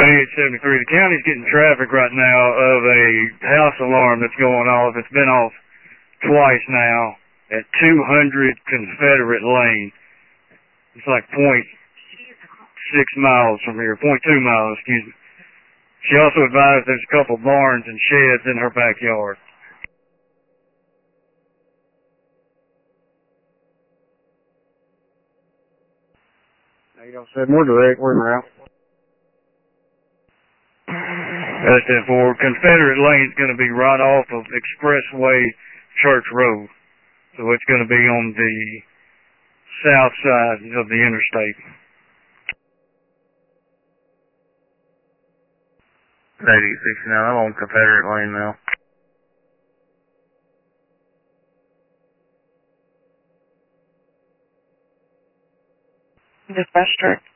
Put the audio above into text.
8873. The county's getting traffic right now of a house alarm that's going off. It's been off twice now at 200 Confederate Lane. It's like 0.6 miles from here, 0.2 miles, excuse me. She also advised there's a couple barns and sheds in her backyard. You don't say more direct, we're around. That's it for Confederate Lane's going to be right off of Expressway Church Road. So it's going to be on the south side of the interstate. 8869, I'm on Confederate Lane now. Dispatch truck.